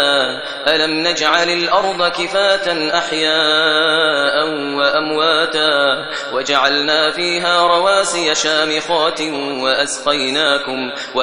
ألم نجعل الأرض كفاة أحياء وأمواتا وجعلنا فيها رواسي شامخات